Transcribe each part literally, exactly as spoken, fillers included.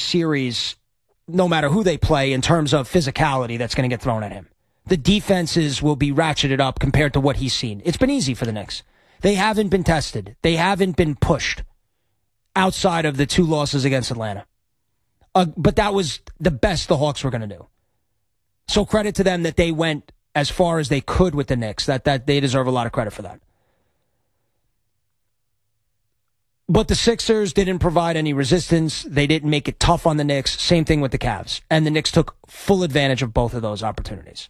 series, no matter who they play, in terms of physicality that's going to get thrown at him. The defenses will be ratcheted up compared to what he's seen. It's been easy for the Knicks. They haven't been tested. They haven't been pushed outside of the two losses against Atlanta. Uh, but that was the best the Hawks were going to do. So credit to them that they went as far as they could with the Knicks. That, that they deserve a lot of credit for that. But the Sixers didn't provide any resistance. They didn't make it tough on the Knicks. Same thing with the Cavs. And the Knicks took full advantage of both of those opportunities.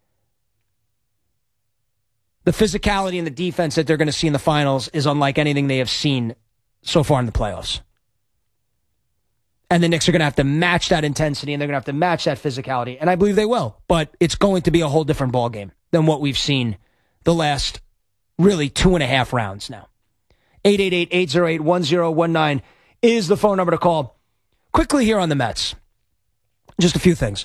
The physicality and the defense that they're going to see in the finals is unlike anything they have seen so far in the playoffs. And the Knicks are going to have to match that intensity, and they're going to have to match that physicality. And I believe they will. But it's going to be a whole different ballgame than what we've seen the last, really, two and a half rounds now. eight eight eight, eight oh eight, one oh one nine is the phone number to call. Quickly here on the Mets. Just a few things.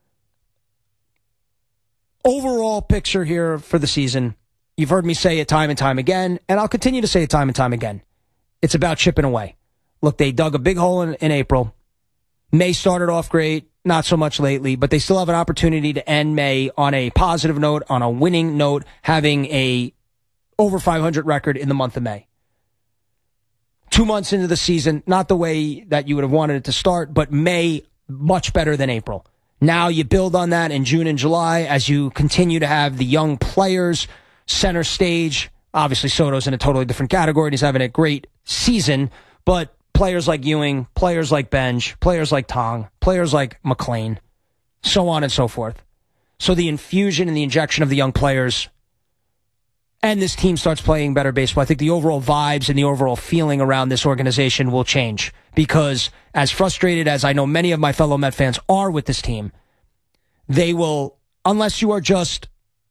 Overall picture here for the season. You've heard me say it time and time again, and I'll continue to say it time and time again. It's about chipping away. Look, they dug a big hole in, in April. May started off great, not so much lately, but they still have an opportunity to end May on a positive note, on a winning note, having a over five hundred record in the month of May. Two months into the season, not the way that you would have wanted it to start, but May, much better than April. Now you build on that in June and July as you continue to have the young players center stage. Obviously, Soto's in a totally different category, and he's having a great season, but players like Ewing, players like Benj, players like Tong, players like McClain, so on and so forth. So the infusion and the injection of the young players, and this team starts playing better baseball. I think the overall vibes and the overall feeling around this organization will change, because as frustrated as I know many of my fellow Met fans are with this team, they will, unless you are just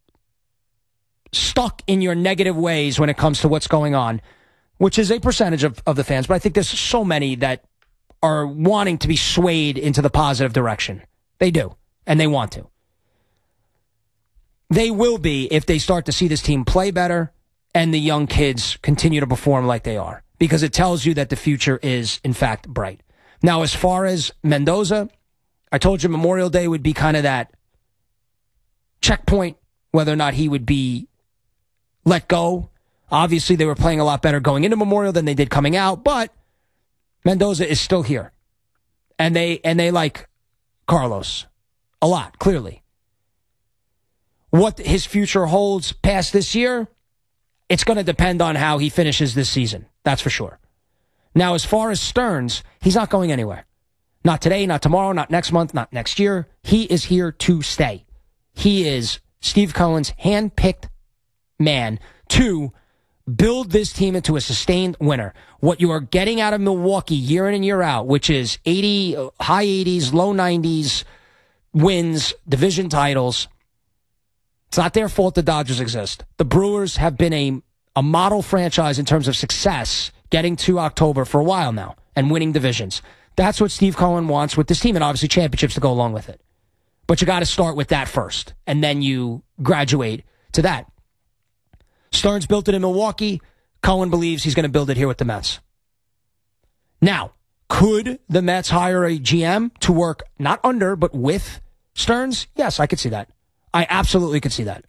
stuck in your negative ways when it comes to what's going on, which is a percentage of, of the fans, but I think there's so many that are wanting to be swayed into the positive direction. They do, and they want to. They will be if they start to see this team play better and the young kids continue to perform like they are, because it tells you that the future is, in fact, bright. Now, as far as Mendoza, I told you Memorial Day would be kind of that checkpoint, whether or not he would be let go. Obviously, they were playing a lot better going into Memorial than they did coming out, but Mendoza is still here. And they and they like Carlos a lot, clearly. What his future holds past this year, it's going to depend on how he finishes this season. That's for sure. Now, as far as Stearns, he's not going anywhere. Not today, not tomorrow, not next month, not next year. He is here to stay. He is Steve Cohen's hand-picked man to build this team into a sustained winner. What you are getting out of Milwaukee year in and year out, which is eighty, high eighties, low nineties wins, division titles. It's not their fault the Dodgers exist. The Brewers have been a, a model franchise in terms of success getting to October for a while now and winning divisions. That's what Steve Cohen wants with this team, and obviously championships to go along with it. But you got to start with that first, and then you graduate to that. Stearns built it in Milwaukee. Cohen believes he's going to build it here with the Mets. Now, could the Mets hire a G M to work not under, but with Stearns? Yes, I could see that. I absolutely could see that.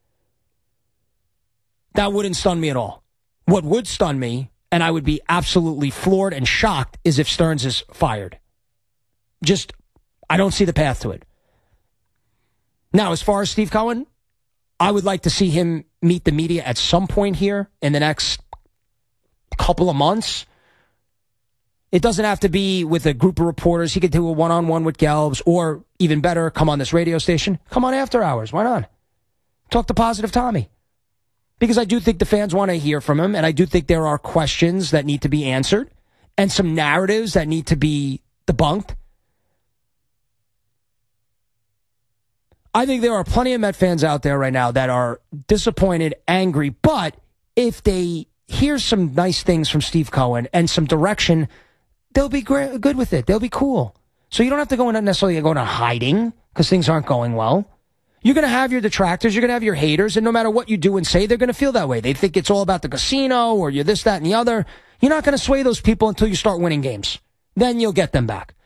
That wouldn't stun me at all. What would stun me, and I would be absolutely floored and shocked, is if Stearns is fired. Just, I don't see the path to it. Now, as far as Steve Cohen, I would like to see him meet the media at some point here in the next couple of months. It doesn't have to be with a group of reporters. He could do a one-on-one with Gelbs, or even better, come on this radio station. Come on after hours. Why not? Talk to Positive Tommy. Because I do think the fans want to hear from him, and I do think there are questions that need to be answered and some narratives that need to be debunked. I think there are plenty of Met fans out there right now that are disappointed, angry, but if they hear some nice things from Steve Cohen and some direction, they'll be great, good with it. They'll be cool. So you don't have to go in necessarily go into hiding because things aren't going well. You're going to have your detractors. You're going to have your haters. And no matter what you do and say, they're going to feel that way. They think it's all about the casino or you're this, that, and the other. You're not going to sway those people until you start winning games. Then you'll get them back.